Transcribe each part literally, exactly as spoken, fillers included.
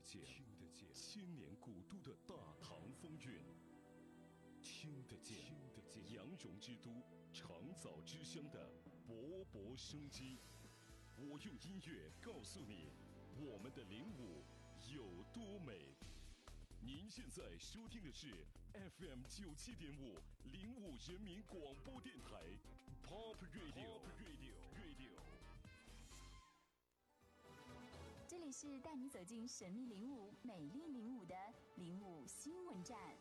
见，听得见千年古都的大唐风韵，听得见，听得见羊绒之都长枣之乡的勃勃生机。我用音乐告诉你，我们的灵武有多美。您现在收听的是 F M 九七点五灵武人民广播电台 Pop Radio Radio Radio。 这里是带你走进神秘灵武、美丽灵武的灵武新闻站。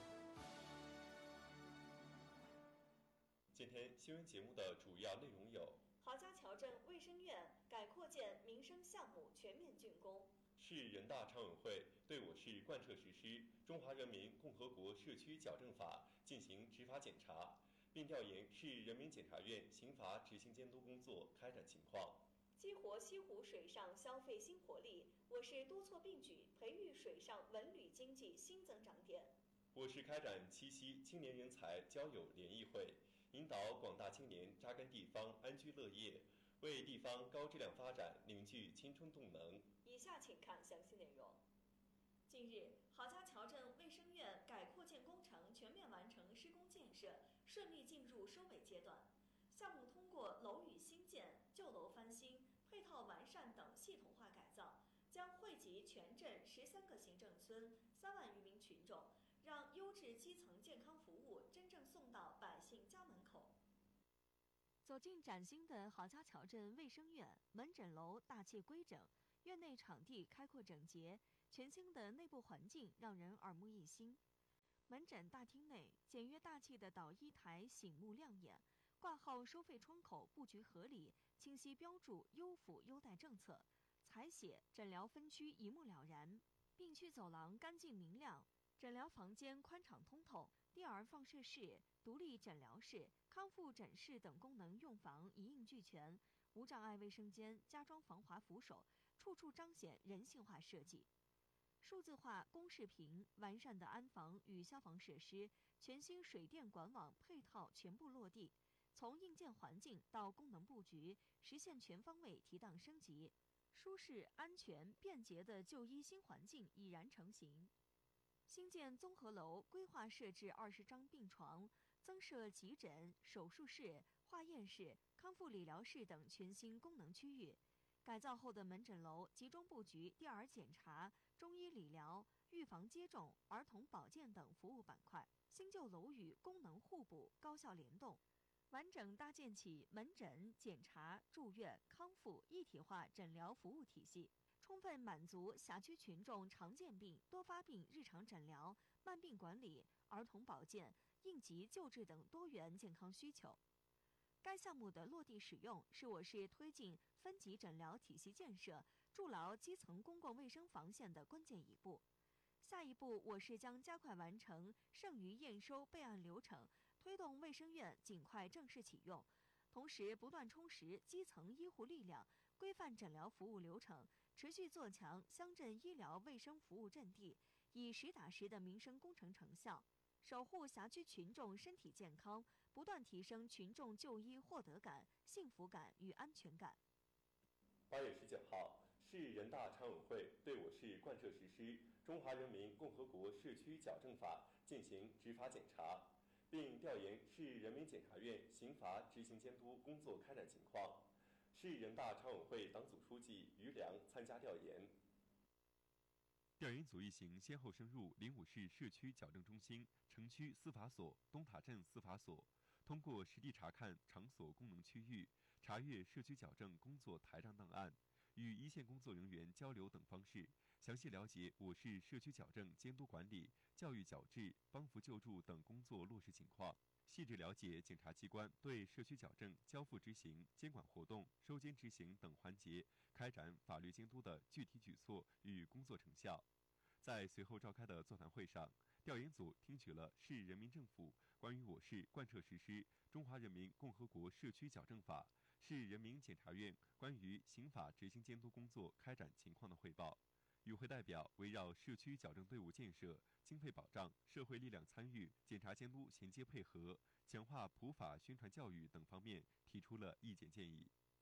今天新闻节目的主要内容有： 郝家桥镇卫生院改扩建民生项目全面竣工； 市人大常委会对我市贯彻实施《中华人民共和国社区矫正法》进行执法检查，并调研市人民检察院刑罚执行监督工作开展情况。 激活西湖水上消费新活力，我市多措并举，培育水上文旅经济新增长点。 我市开展七夕青年人才交友联谊会，引导广大青年扎根地方安居乐业，为地方高质量发展凝聚青春动能。 以下请看详细内容。近日，郝家桥镇卫生院改扩建工程全面完成施工建设，顺利进入收尾阶段。项目通过楼宇新建、旧楼翻新、配套完善等系统化改造，将惠及全镇十三个行政村、三万余名群众，让优质基层健康服务真正送到百姓家门口。 走进崭新的郝家桥镇卫生院，门诊楼大气规整，院内场地开阔整洁，全新的内部环境让人耳目一新。门诊大厅内简约大气的导医台醒目亮眼，挂号收费窗口布局合理，清晰标注优抚优待政策，采写诊疗分区一目了然。病区走廊干净明亮，诊疗房间宽敞通透，第二放射室、独立诊疗室、康复诊室等功能用房一应俱全，无障碍卫生间加装防滑扶手，处处彰显人性化设计。数字化公示屏、完善的安防与消防设施、全新水电管网配套全部落地，从硬件环境到功能布局，实现全方位提档升级，舒适、安全、便捷的就医新环境已然成型。新建综合楼规划设置二十张病床，增设急诊、手术室、化验室、康复理疗室等全新功能区域。改造后的门诊楼集中布局第二检查、中医理疗、预防接种、儿童保健等服务板块，新旧楼宇功能互补、高效联动，完整搭建起门诊、检查、住院、康复一体化诊疗服务体系，充分满足辖区群众常见病、多发病日常诊疗、慢病管理、儿童保健、应急救治等多元健康需求。该项目的落地使用是我市推进分级诊疗体系建设、筑牢基层公共卫生防线的关键一步。下一步，我市将加快完成剩余验收备案流程，推动卫生院尽快正式启用，同时不断充实基层医护力量，规范诊疗服务流程，持续做强乡镇医疗卫生服务阵地，以实打实的民生工程成效，守护辖区群众身体健康，不断提升群众就医获得感、幸福感与安全感。 八月十九号，市人大常委会对我市贯彻实施《中华人民共和国社区矫正法》进行执法检查，并调研市人民检察院刑罚执行监督工作开展情况。市人大常委会党组书记于良参加调研。 调研组一行先后深入灵武市社区矫正中心、城区司法所、东塔镇司法所，通过实地查看场所功能区域，查阅社区矫正工作台账档案，与一线工作人员交流等方式，详细了解我市社区矫正监督管理、教育矫治、帮扶救助等工作落实情况，细致了解检察机关对社区矫正交付执行、监管活动、收监执行等环节开展法律监督的具体举措与工作成效。在随后召开的座谈会上，调研组听取了市人民政府关于我市贯彻实施《中华人民共和国社区矫正法》、市人民检察院关于刑法执行监督工作开展情况的汇报。与会代表围绕社区矫正队伍建设、经费保障、社会力量参与、检察监督衔接配合、强化普法宣传教育等方面提出了意见建议。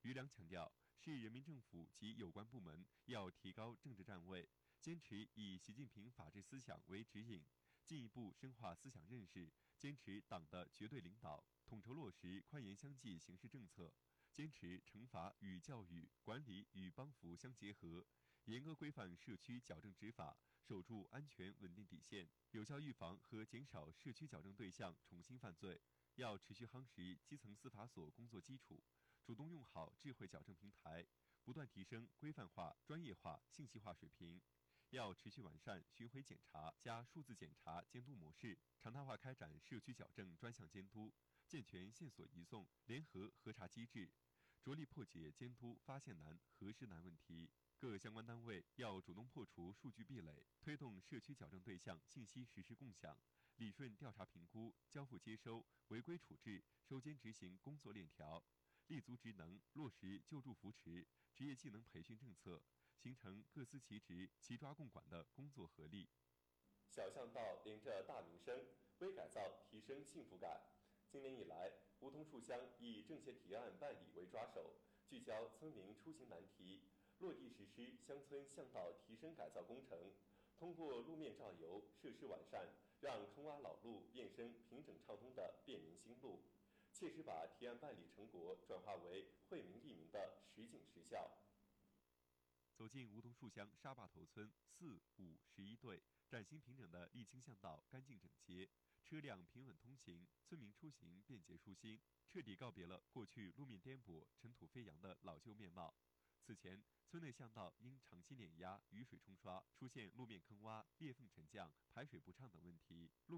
于良强调，市人民政府及有关部门要提高政治站位，坚持以习近平法治思想为指引，进一步深化思想认识，坚持党的绝对领导，统筹落实宽严相济刑事政策，坚持惩罚与教育、管理与帮扶相结合，严格规范社区矫正执法，守住安全稳定底线，有效预防和减少社区矫正对象重新犯罪。要持续夯实基层司法所工作基础，主动用好智慧矫正平台，不断提升规范化、专业化、信息化水平。要持续完善巡回检查加数字检查监督模式，常态化开展社区矫正专项监督，健全线索移送、联合核查机制，着力破解监督发现难、核实难问题。各相关单位要主动破除数据壁垒，推动社区矫正对象信息实时共享，理顺调查评估、交付接收、违规处置、收监执行工作链条，立足职能，落实救助扶持、职业技能培训政策，形成各司其职、齐抓共管的工作合力。 小巷道连着大民生，微改造提升幸福感。今年以来，梧桐树乡以政协提案办理为抓手，聚焦村民出行难题，落地实施乡村巷道提升改造工程，通过路面照油、设施完善，让坑洼老路变身平整畅通的便民新路，切实把提案办理成果转化为惠民利民的实景实效。 走进梧桐树乡沙坝头村四五十一队，崭新平整的沥青巷道干净整洁，车辆平稳通行，村民出行便捷舒心，彻底告别了过去路面颠簸、尘土飞扬的老旧面貌。此前，村内巷道因长期碾压、雨水冲刷，出现路面坑洼、裂缝沉降、排水不畅等问题。路